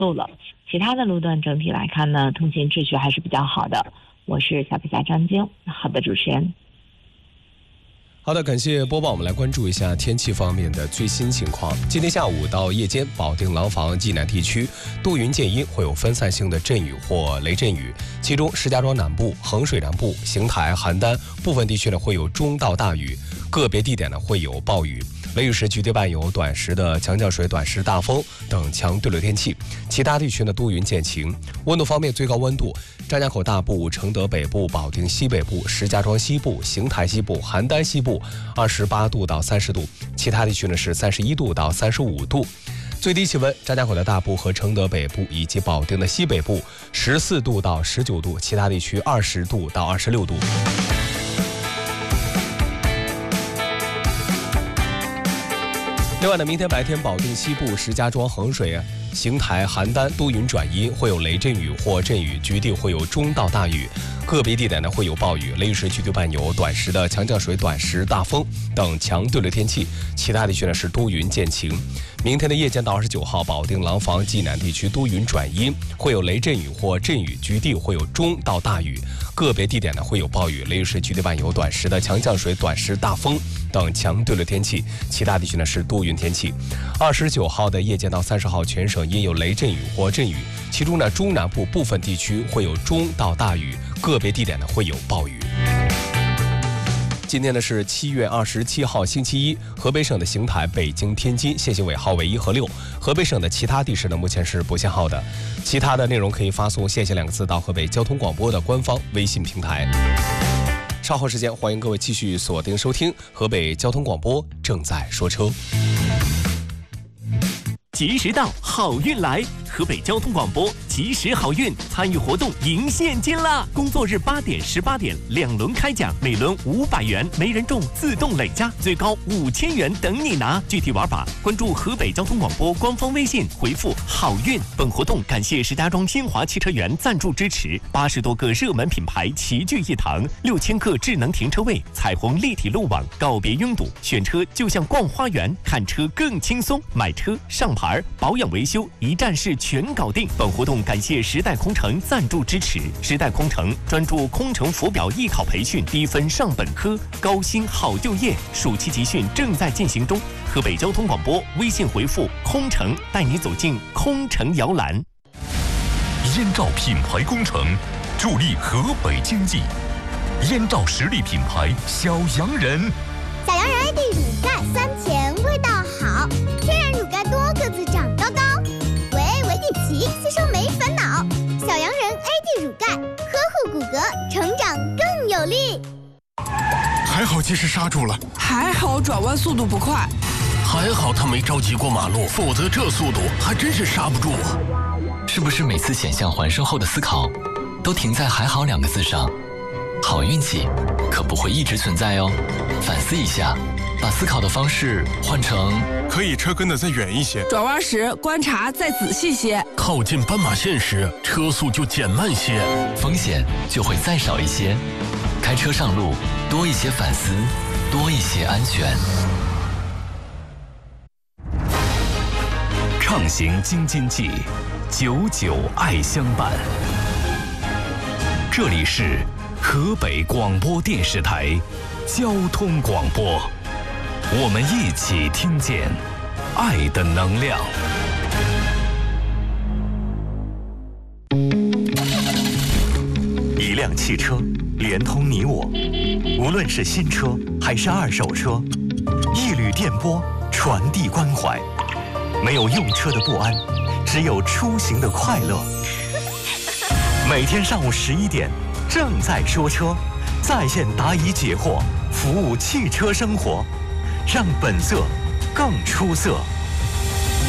路了。其他的路段整体来看呢，通行秩序还是比较好的。我是小皮侠张晶。好的，主持人。 好的，感谢播报。我们来关注一下天气方面的最新情况。今天下午到夜间，保定廊坊济南地区多云见阴，会有分散性的阵雨或雷阵雨，其中石家庄南部、衡水南部、邢台、邯郸部分地区呢会有中到大雨，个别地点呢会有暴雨。雷雨时局地伴有短时的强降水、短时大风等强对流天气，其他地区呢多云见晴。温度方面，最高温度张家口大部、承德北部、保定西北部、石家庄西部、邢台西部、邯郸西部28度到30度，其他地区呢是31度到35度。最低气温，张家口的大部和承德北部以及保定的西北部14度到19度，其他地区20度到26度。另外呢，明天白天保定西部、石家庄、衡水、邢台、邯郸多云转阴，会有雷阵雨或阵雨，局地会有中到大雨，个别地点呢会有暴雨。雷雨时局地伴有短时的强降水、短时大风等强对流天气，其他地区呢是多云见晴。明天的夜间到29号，保定廊坊济南地区多云转阴，会有雷阵雨或阵雨，局地会有中到大雨，个别地点呢会有暴雨。雷雨时局地伴有短时的强降水、短时大风等强对流天气，其他地区呢是多云天气。29号的夜间到30号，全省阴有雷阵雨或阵雨，其中呢中南部部分地区会有中到大雨，个别地点呢会有暴雨。今天呢是7月27号星期一，河北省的邢台、北京、天津限行尾号为1和6，河北省的其他地市呢目前是不限号的。其他的内容可以发送限行2个字到河北交通广播的官方微信平台。稍后时间，欢迎各位继续锁定收听河北交通广播正在说车。 及时到，好运来！河北交通广播及时好运参与活动赢现金啦！工作日8点、18点2轮开奖，每轮500元，没人中自动累加，最高5000元等你拿。具体玩法，关注河北交通广播官方微信，回复好运。本活动感谢石家庄新华汽车园赞助支持，80多个热门品牌齐聚一堂，6000个智能停车位，彩虹立体路网，告别拥堵，选车就像逛花园，看车更轻松，买车上牌保养维修一站式全搞定。本活动感谢时代空乘赞助支持，时代空乘专注空乘浮表艺考培训，低分上本科，高薪好就业，暑期集训正在进行中。河北交通广播微信回复空乘，带你走进空乘摇篮。 燕赵品牌工程助力河北经济，燕赵实力品牌小洋人， 小洋人 AD 乳盖酸甜味道好，天然乳盖多个子长高高，维地奇吸收没烦恼。小洋人 AD 乳盖呵护骨骼，成长更有力。 还好及时刹住了， 还好转弯速度不快， 还好他没着急过马路，否则这速度还真是刹不住啊。 是不是每次险象环生后的思考都停在还好2个字上？好运气可不会一直存在哦，反思一下，把思考的方式换成可以车跟得再远一些， 转弯时观察再仔细些， 靠近斑马线时车速就减慢些， 风险就会再少一些。开车上路多一些反思，多一些安全。 畅行京津冀，久久爱相伴。这里是河北广播电视台交通广播，我们一起听见爱的能量。 一辆汽车连通你我，无论是新车还是二手车，一缕电波传递关怀。没有用车的不安，只有出行的快乐。每天上午11点，正在说车，在线答疑解惑，服务汽车生活，让本色更出色。